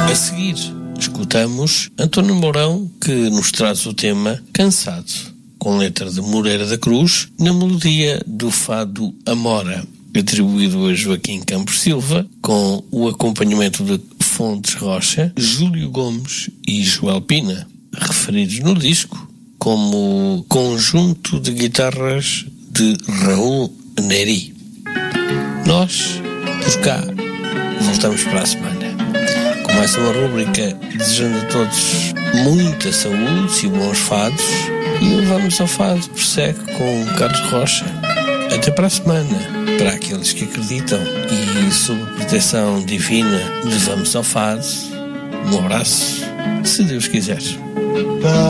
A seguir, escutamos António Mourão, que nos traz o tema Cansado, com letra de Moreira da Cruz, na melodia do fado Amora, atribuído a Joaquim Campos Silva, com o acompanhamento de Fontes Rocha, Júlio Gomes e Joel Pina, referidos no disco como conjunto de guitarras de Raul Neri. Nós, por cá, voltamos para a semana com mais uma rúbrica, desejando a todos muita saúde e bons fados, e Vamos ao Fado prossegue com Carlos Rocha. Até para a semana, para aqueles que acreditam, e sob a proteção divina de Vamos ao Fado, um abraço, se Deus quiser.